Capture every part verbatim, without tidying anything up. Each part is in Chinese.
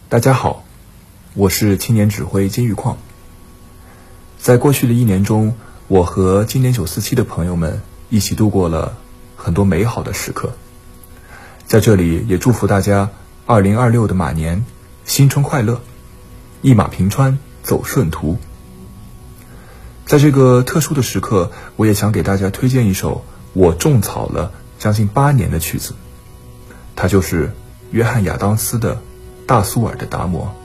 大家好，我是青年指挥金玉矿。在过去的一年中，我和经典九四七的朋友们一起度过了很多美好的时刻。在这里也祝福大家二零二六的马年新春快乐，一马平川走顺途。在这个特殊的时刻，我也想给大家推荐一首我种草了将近八年的曲子，它就是约翰亚当斯的大苏尔的达摩。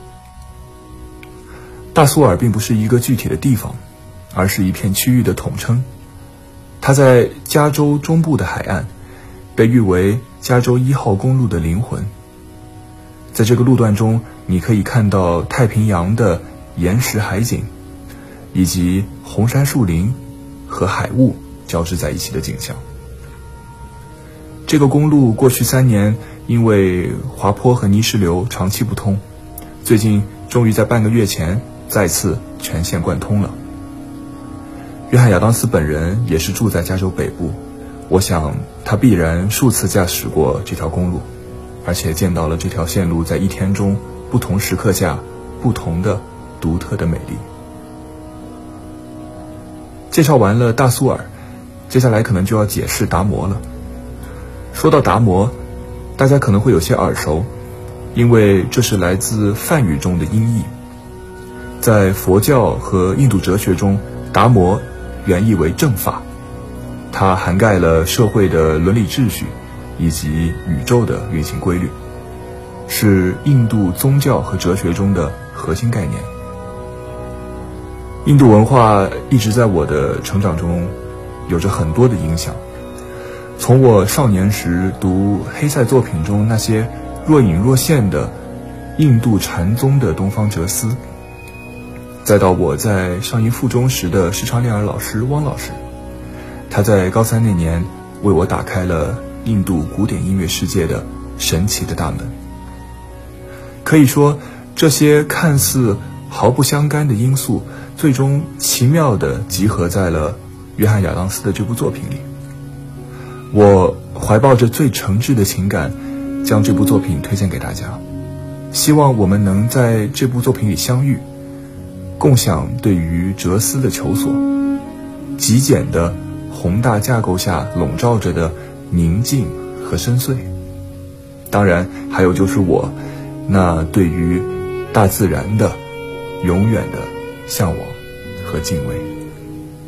大苏尔并不是一个具体的地方，而是一片区域的统称。它在加州中部的海岸，被誉为加州一号公路的灵魂。在这个路段中，你可以看到太平洋的岩石海景，以及红杉树林和海雾交织在一起的景象。这个公路过去三年因为滑坡和泥石流长期不通，最近终于在半个月前再次全线贯通了。约翰亚当斯本人也是住在加州北部，我想他必然数次驾驶过这条公路，而且见到了这条线路在一天中不同时刻下不同的独特的美丽。介绍完了大苏尔，接下来可能就要解释达摩了。说到达摩，大家可能会有些耳熟，因为这是来自梵语中的音译。在佛教和印度哲学中，达摩原意为正法，它涵盖了社会的伦理秩序以及宇宙的运行规律，是印度宗教和哲学中的核心概念。印度文化一直在我的成长中有着很多的影响，从我少年时读黑塞作品中那些若隐若现的印度禅宗的东方哲思，再到我在上音附中时的视唱练耳老师汪老师，他在高三那年为我打开了印度古典音乐世界的神奇的大门。可以说，这些看似毫不相干的因素，最终奇妙地集合在了约翰亚当斯的这部作品里。我怀抱着最诚挚的情感，将这部作品推荐给大家，希望我们能在这部作品里相遇，共享对于哲思的求索，极简的宏大架构下笼罩着的宁静和深邃。当然还有就是我那对于大自然的永远的向往和敬畏。